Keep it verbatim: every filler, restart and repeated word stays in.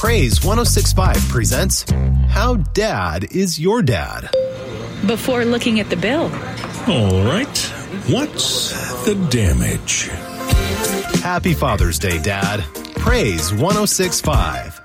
Praise one oh six point five presents How Dad is Your Dad? Before looking at the bill. All right. What's the damage? Happy Father's Day, Dad. Praise one oh six point five.